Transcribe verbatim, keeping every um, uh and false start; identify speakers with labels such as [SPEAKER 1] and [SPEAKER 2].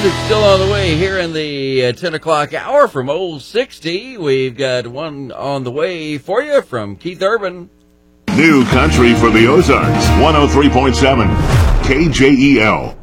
[SPEAKER 1] music still on the way here in the uh, ten o'clock hour from Old sixty. We've got one on the way for you from Keith Urban.
[SPEAKER 2] New country for the Ozarks, one oh three point seven K J E L.